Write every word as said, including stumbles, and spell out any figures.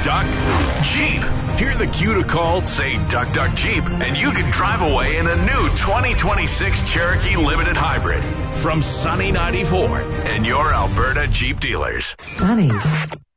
Duck, Jeep. Hear the cue to call, say Duck, Duck, Jeep, and you can drive away in a new twenty twenty-six Cherokee Limited Hybrid from Sunny ninety-four and your Alberta Jeep dealers. Sunny